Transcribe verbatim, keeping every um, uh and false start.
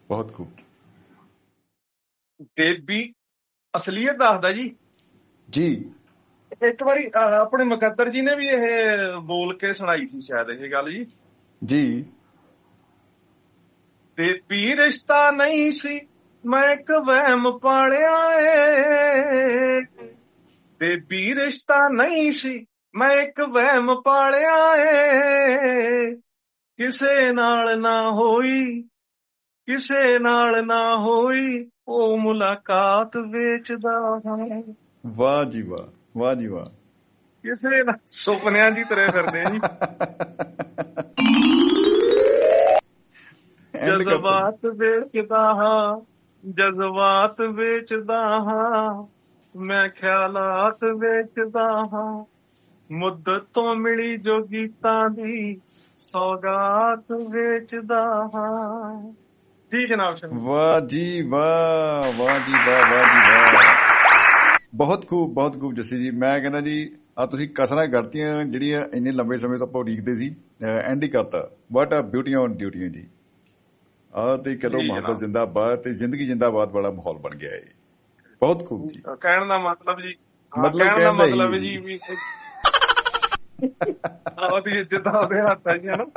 ਬਹੁਤ ਖੂਬ ਦੇਬੀ ਅਸਲੀਅਤ ਦੱਸਦਾ ਜੀ। ਜੀ ਇੱਕ ਵਾਰੀ ਆਪਣੇ ਮੁਕੱਦਰ ਜੀ ਨੇ ਵੀ ਇਹ ਬੋਲ ਕੇ ਸੁਣਾਈ ਸੀ ਸ਼ਾਇਦ ਇਹ ਗੱਲ ਜੀ। ਜੀ ਦੇਬੀ ਰਿਸ਼ਤਾ ਨਹੀਂ ਸੀ ਮੈਂ ਇੱਕ ਵਹਿਮ ਪਾਲਿਆ ਏ, ਦੇਬੀ ਰਿਸ਼ਤਾ ਨਹੀਂ ਸੀ ਮੈਂ ਇੱਕ ਵਹਿਮ ਪਾਲਿਆ ਏ, ਕਿਸੇ ਨਾਲ ਨਾ ਹੋਈ ਕਿਸੇ ਨਾਲ ਨਾ ਹੋਈ ਉਹ ਮੁਲਾਕਾਤ ਵੇਚਦਾ ਹੈ। ਵਾਹ ਜੀ ਵਾਹ, ਵਾਹ ਜੀ ਵਾਹ। ਕਿਸੇ ਨਾਲ ਸੁਪਨਿਆਂ ਦੀ ਤਰ੍ਹਾਂ ਫਿਰਦੇ ਜੀ। ਜਜ਼ਬਾਤ ਵੇਚਦਾ ਹਾਂ ਜਜ਼ਬਾਤ ਵੇਚਦਾ ਹਾਂ ਮੈਂ ਖਿਆਲਾਤ ਵੇਚਦਾ ਹਾਂ, ਮੁੱਦਤ ਤੋਂ ਮਿਲੀ ਜੋ ਗੀਤਾਂ ਦੀ ਸੌਗਾਤ ਵੇਚਦਾ ਹਾਂ। ਜੀ ਜਨਾਬ। ਵਾਹ ਜੀ ਵਾਹ, ਵਾਹ ਜੀ ਵਾਹ, ਵਾਹ ਜੀ ਵਾਹ। ਬਹੁਤ ਖੂਬ, ਬਹੁਤ ਖੂਬ ਜੱਸੀ ਜੀ। ਮੈਂ ਕਹਿੰਦਾ ਜੀ ਆ ਤੁਸੀਂ ਕਸਰਾਂ ਕਰਤੀਆਂ ਜਿਹੜੀਆਂ ਇੰਨੇ ਲੰਬੇ ਸਮੇਂ ਤੋਂ ਆਪਾਂ ਉਡੀਕਦੇ ਸੀ, ਐਂਡ ਹੀ ਕਰਤਾ। ਵਾਟ ਆ ਬਿਊਟੀਆਂ ਔਨ ਡਿਊਟੀਆਂ ਜੀ। ਆਹ ਤੇ ਕਹੋ ਮੁਹੱਬਤ ਜ਼ਿੰਦਾਬਾਦ ਤੇ ਜ਼ਿੰਦਗੀ ਜ਼ਿੰਦਾਬਾਦ ਵਾਲਾ ਮਾਹੌਲ ਬਣ ਗਿਆ ਹੈ। ਬਹੁਤ ਖੂਬ ਜੀ। ਕਹਿਣ ਦਾ ਮਤਲਬ ਜੀ ਮਤਲਬ ਕਹਿਣ ਦਾ ਮਤਲਬ ਜੀ ਵੀ ਆਹ ਦੀ ਇੱਜ਼ਤ ਆਪਦੇ ਹੱਥਾਂ 'ਚ ਹੈ ਨਾ।